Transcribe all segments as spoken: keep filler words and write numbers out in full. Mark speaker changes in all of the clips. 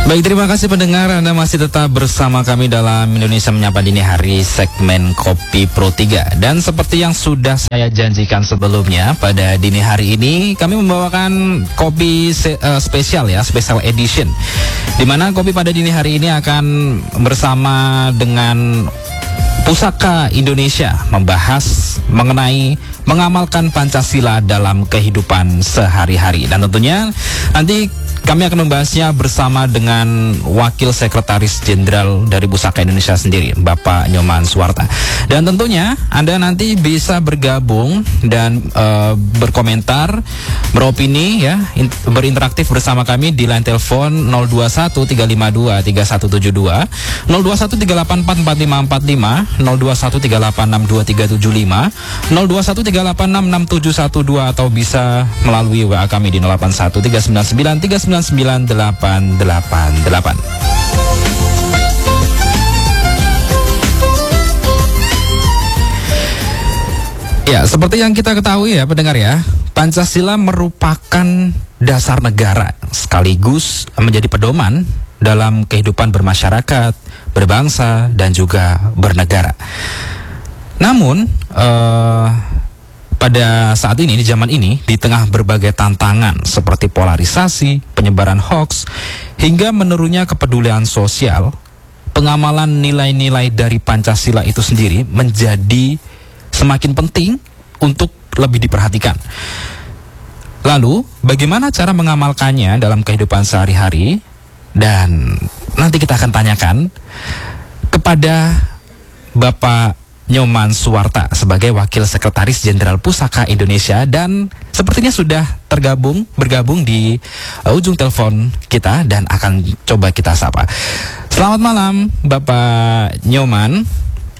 Speaker 1: Baik, terima kasih pendengar, Anda masih tetap bersama kami dalam Indonesia Menyapa Dini Hari segmen Kopi Pro tiga. Dan seperti yang sudah saya janjikan sebelumnya, pada dini hari ini kami membawakan kopi se- uh, spesial ya, special edition. Dimana kopi pada dini hari ini akan bersama dengan Pusaka Indonesia, membahas mengenai mengamalkan Pancasila dalam kehidupan sehari-hari. Dan tentunya nanti kami akan membahasnya bersama dengan Wakil Sekretaris Jenderal dari Pusaka Indonesia sendiri, Bapak Nyoman Suwarta. Dan tentunya Anda nanti bisa bergabung dan uh, berkomentar, beropini ya, in- berinteraktif bersama kami di line telepon nol dua satu tiga lima dua tiga satu tujuh dua, nol dua satu tiga delapan empat empat lima empat lima, nol dua satu tiga delapan enam dua tiga tujuh lima, nol dua satu tiga delapan enam enam tujuh satu dua, atau bisa melalui W A kami di nol delapan satu tiga sembilan sembilan tiga sembilan sembilan delapan delapan delapan. Ya, seperti yang kita ketahui ya pendengar ya, Pancasila merupakan dasar negara sekaligus menjadi pedoman dalam kehidupan bermasyarakat, berbangsa, dan juga bernegara. Namun, eh, pada saat ini, di zaman ini, di tengah berbagai tantangan seperti polarisasi, penyebaran hoaks, hingga menurunnya kepedulian sosial, pengamalan nilai-nilai dari Pancasila itu sendiri menjadi semakin penting untuk lebih diperhatikan. Lalu, bagaimana cara mengamalkannya dalam kehidupan sehari-hari? Dan nanti kita akan tanyakan kepada Bapak Nyoman Suwarta sebagai Wakil Sekretaris Jenderal Pusaka Indonesia, dan sepertinya sudah tergabung bergabung di uh, ujung telepon kita dan akan coba kita sapa. Selamat malam Bapak Nyoman.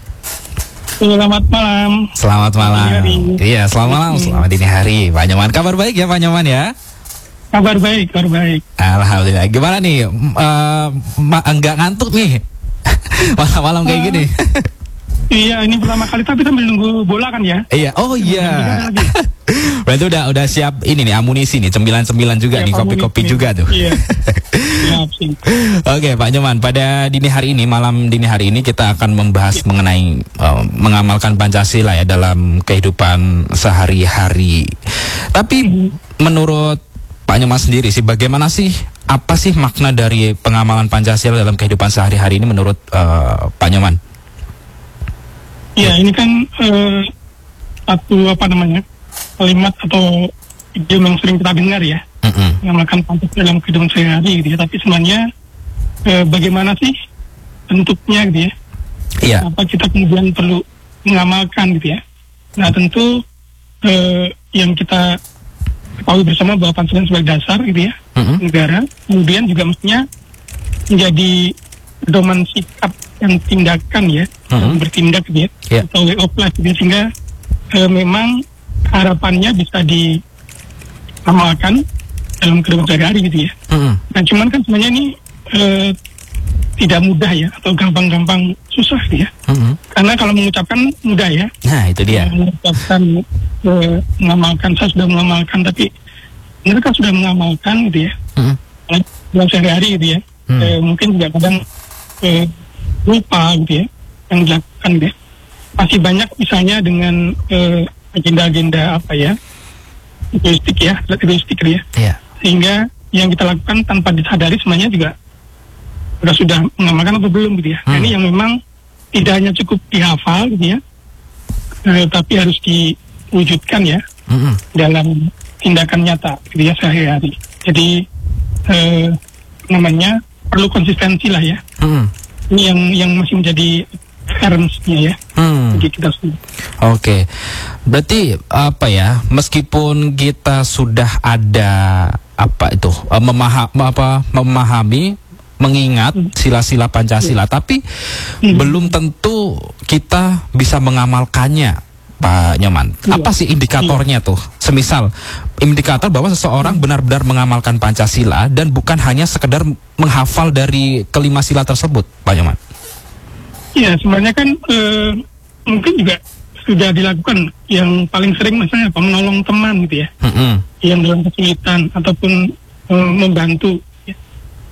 Speaker 2: Selamat malam.
Speaker 1: Selamat malam. Iya, selamat malam. Selamat dini hari Pak Nyoman. Kabar baik ya Pak Nyoman ya?
Speaker 2: Kabar baik, kabar baik.
Speaker 1: Alhamdulillah. Gimana nih? Uh, ma- enggak ngantuk nih? Malam-malam kayak uh. gini.
Speaker 2: Iya, ini pertama kali tapi sambil nunggu bola kan ya?
Speaker 1: Iya, oh iya. Berarti udah udah siap ini nih amunisi nih, cemilan-cemilan juga ya, nih, kopi-kopi juga tuh. Iya. Siap, siap. Oke, Pak Nyoman, pada dini hari ini, malam dini hari ini kita akan membahas ya. mengenai uh, mengamalkan Pancasila ya dalam kehidupan sehari-hari. Tapi hmm. menurut Pak Nyoman sendiri sih, bagaimana sih, apa sih makna dari pengamalan Pancasila dalam kehidupan sehari-hari ini menurut uh, Pak Nyoman?
Speaker 2: Ya, ini kan uh, satu apa namanya kalimat atau idiom yang sering kita dengar ya, mm-hmm. mengamalkan Pancasila dalam kehidupan sehari-hari gitu ya. Tapi sebenarnya uh, bagaimana sih bentuknya gitu ya? Yeah. Apa kita kemudian perlu mengamalkan gitu ya? Nah tentu uh, yang kita ketahui bersama bahwa Pancasila sebagai dasar gitu ya, mm-hmm. negara, kemudian juga mestinya menjadi pedoman sikap dan tindakan ya, mm-hmm. bertindak gitu ya, yeah. atau way of life gitu ya, sehingga e, memang harapannya bisa diamalkan dalam kehidupan sehari-hari gitu ya. Mm-hmm. Nah cuman kan sebenarnya ini e, tidak mudah ya, atau gampang-gampang susah gitu ya. Mm-hmm. Karena kalau mengucapkan mudah ya. Nah itu dia. Mengucapkan, e, mengamalkan, saya sudah mengamalkan, tapi mereka sudah mengamalkan gitu ya. Mm-hmm. Dalam sehari-hari gitu ya. Mm-hmm. E, mungkin juga kadang e, lupa gitu ya yang dilakukan gitu ya. Masih banyak misalnya dengan uh, agenda-agenda apa ya egoistik ya egoistik gitu ya yeah. Sehingga yang kita lakukan tanpa disadari sebenarnya juga sudah sudah mengamalkan atau belum gitu ya. hmm. Nah, ini yang memang tidak hanya cukup dihafal gitu ya, uh, tapi harus diwujudkan ya hmm. dalam tindakan nyata gitu ya sehari-hari. Jadi uh, namanya perlu konsistensi lah ya. hmm. Ini yang yang masih menjadi challenge-nya ya. Hmm. Jadi kita Oke,
Speaker 1: okay. Berarti apa ya? Meskipun kita sudah ada apa itu memaham apa memahami, mengingat hmm. sila-sila Pancasila, hmm. tapi hmm. belum tentu kita bisa mengamalkannya, Pak Nyoman. Iya. Apa sih indikatornya iya. tuh? Semisal indikator bahwa seseorang benar-benar mengamalkan Pancasila dan bukan hanya sekedar menghafal dari kelima sila tersebut, Pak Nyoman.
Speaker 2: Iya, sebenarnya kan e, mungkin juga sudah dilakukan. Yang paling sering misalnya apa, menolong teman gitu ya, mm-hmm. yang dalam kesulitan ataupun e, membantu. Ya.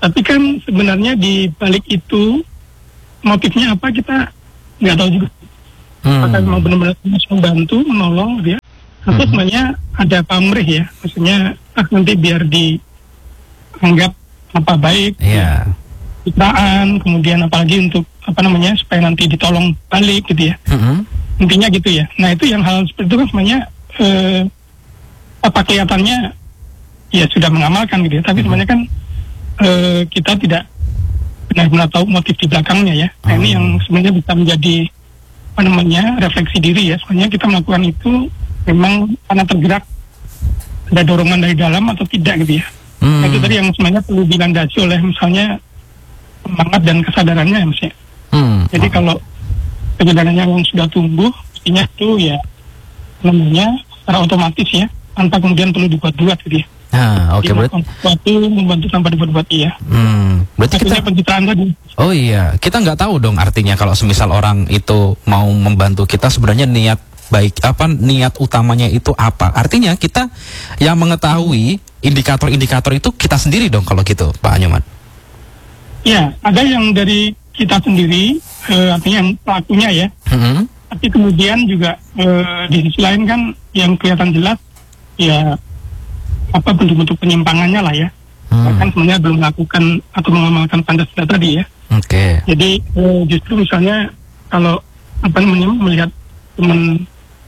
Speaker 2: Tapi kan sebenarnya di balik itu motifnya apa kita nggak tahu juga. Hmm. Apakah mau benar-benar membantu, menolong dia, atau hmm. sebenarnya ada pamrih ya, maksudnya ah nanti biar dianggap apa baik,
Speaker 1: yeah.
Speaker 2: citraan, kemudian apalagi untuk apa namanya supaya nanti ditolong balik gitu ya. Hmm. Intinya gitu ya. Nah itu yang hal seperti itu kan sebenarnya eh, apa kelihatannya ya sudah mengamalkan gitu ya, tapi hmm. sebenarnya kan eh, kita tidak benar-benar tahu motif di belakangnya ya. Nah hmm. ini yang sebenarnya bisa menjadi apa namanya refleksi diri ya. Sebenarnya kita melakukan itu memang karena tergerak ada dorongan dari dalam atau tidak gitu ya. Hmm. Nah, itu tadi yang sebenarnya perlu dilandasi oleh misalnya semangat dan kesadarannya ya mas ya. Hmm. Jadi kalau kesadarannya yang sudah tumbuh, mestinya itu ya namanya secara otomatis ya, tanpa kemudian perlu dibuat-buat gitu ya.
Speaker 1: Ah, oke okay, berarti
Speaker 2: sesuatu membantu tanpa dibuat-buat iya.
Speaker 1: Hmm, berarti kita pencitraan tadi. Oh iya, kita nggak tahu dong artinya kalau semisal orang itu mau membantu kita sebenarnya niat baik apa niat utamanya itu apa? Artinya kita yang mengetahui indikator-indikator itu kita sendiri dong kalau gitu, Pak Nyoman.
Speaker 2: Ya, ada yang dari kita sendiri, eh, artinya yang pelakunya ya. Mm-hmm. Tapi kemudian juga eh, di sisi lain kan yang kelihatan jelas ya apa bentuk-bentuk penyimpangannya lah ya. Hmm. Bahkan sebenarnya belum melakukan atau mengamalkan Pancasila tadi ya. Oke. Okay. Jadi eh, justru misalnya kalau apa namanya melihat teman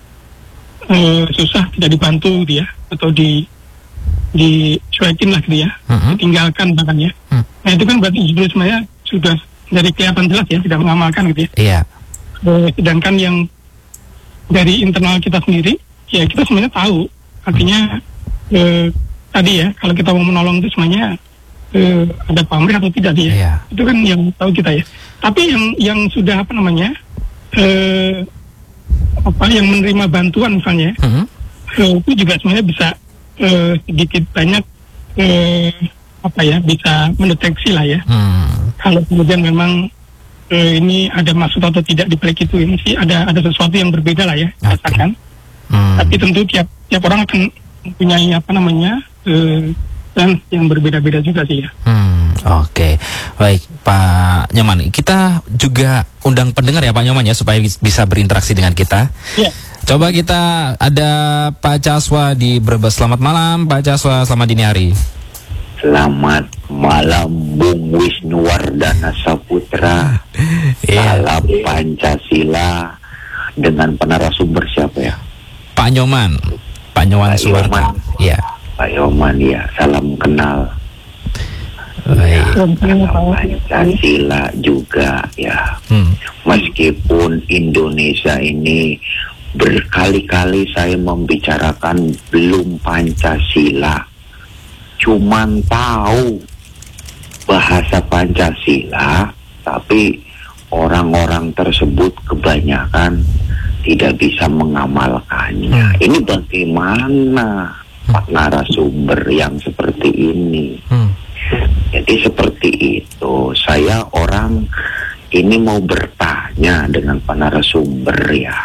Speaker 2: eh, susah tidak dibantu dia atau di dicuekin lah gitu ya, hmm. ditinggalkan bahkan ya. Hmm. Nah itu kan berarti justru sebenarnya sudah dari kelihatan jelas ya tidak mengamalkan gitu ya. Iya. Eh, sedangkan yang dari internal kita sendiri ya kita sebenarnya tahu artinya Eh, tadi ya kalau kita mau menolong itu semuanya eh, ada pamrih atau tidak dia yeah. Itu kan yang tahu kita ya. Tapi yang yang sudah apa namanya eh, apa yang menerima bantuan misalnya mm-hmm. eh, itu juga sebenarnya bisa eh, sedikit banyak eh, apa ya bisa mendeteksi lah ya. Mm. Kalau kemudian memang eh, ini ada maksud atau tidak di balik itu ini sih ada ada sesuatu yang berbeda lah ya rasakan. Okay. Mm. Tapi tentu tiap tiap orang akan mempunyai apa namanya uh, dan yang berbeda-beda juga sih ya. Hmm,
Speaker 1: oke, okay. Baik Pak Nyoman, kita juga undang pendengar ya Pak Nyoman ya supaya bisa berinteraksi dengan kita. Yeah. Coba kita ada Pak Caswa di Brebes. Selamat malam Pak Caswa, selamat dini hari.
Speaker 3: Selamat malam Bung Wisnuwardana Saputra. Yeah. Salam Pancasila. Dengan penarasumber siapa ya?
Speaker 1: Pak Nyoman. Pak Nyoman Suwarta. Ya.
Speaker 3: Pak Nyoman ya, salam kenal. Ya, salam Pancasila juga ya. Hmm. Meskipun Indonesia ini berkali-kali saya membicarakan belum Pancasila, cuman tahu bahasa Pancasila, tapi orang-orang tersebut kebanyakan tidak bisa mengamalkannya. Hmm. Ini bagaimana hmm. Pak narasumber yang seperti ini? Hmm. Jadi seperti itu. Saya orang ini mau bertanya dengan Pak narasumber ya.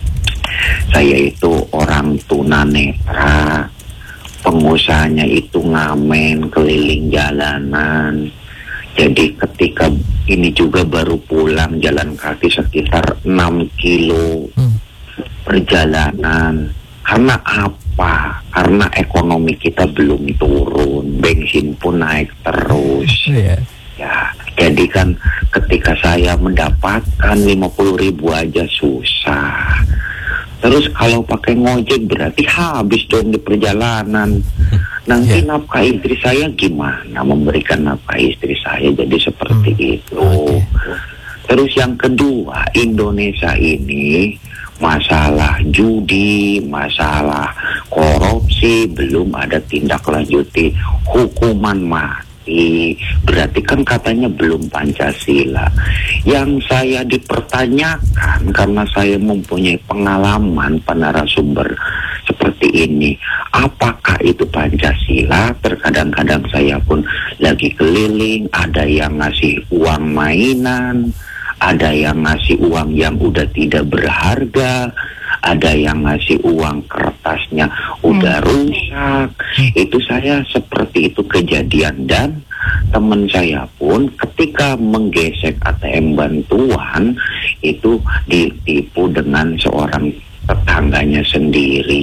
Speaker 3: Saya itu orang tunanetra, pengusahanya itu ngamen keliling jalanan. Jadi ketika ini juga baru pulang jalan kaki sekitar enam kilo hmm. perjalanan. Karena apa? Karena ekonomi kita belum turun, bensin pun naik terus. Yeah. Ya, jadi kan ketika saya mendapatkan lima puluh ribu aja susah. Terus kalau pakai ngojek berarti habis dong di perjalanan. Nanti yeah. nafkah istri saya gimana? Memberikan nafkah istri saya jadi seperti hmm. itu. Okay. Terus yang kedua, Indonesia ini masalah judi, masalah korupsi, belum ada tindak lanjuti hukuman mati. Berarti kan katanya belum Pancasila. Yang saya dipertanyakan karena saya mempunyai pengalaman penarasumber seperti ini, apakah itu Pancasila? Terkadang-kadang saya pun lagi keliling, ada yang ngasih uang mainan, ada yang ngasih uang yang udah tidak berharga, ada yang ngasih uang kertasnya udah rusak. Itu saya seperti itu kejadian. Dan teman saya pun ketika menggesek A T M bantuan itu ditipu dengan seorang tetangganya sendiri.